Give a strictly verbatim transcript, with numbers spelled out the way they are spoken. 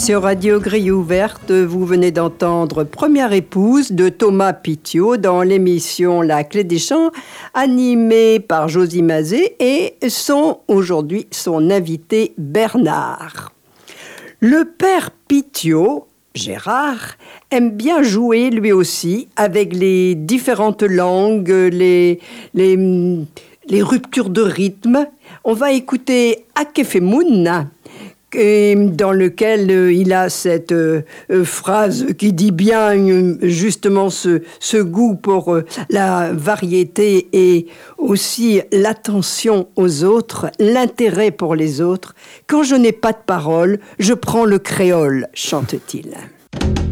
Sur Radio Grille Ouverte, vous venez d'entendre Première épouse de Thomas Pitiot dans l'émission La Clé des Chants, animée par Josie Mazet et son, aujourd'hui, son invité Bernard. Le père Pitiot, Gérard, aime bien jouer lui aussi avec les différentes langues, les, les, les ruptures de rythme. On va écouter Akefemoun, dans lequel euh, il a cette euh, euh, phrase qui dit bien euh, justement ce, ce goût pour euh, la variété et aussi l'attention aux autres, l'intérêt pour les autres. Quand je n'ai pas de parole, je prends le créole, chante-t-il.